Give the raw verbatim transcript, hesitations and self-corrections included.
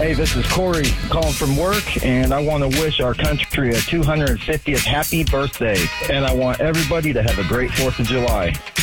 Hey, this is Corey calling from work, and I want to wish our country a two hundred fiftieth happy birthday. And I want everybody to have a great fourth of July.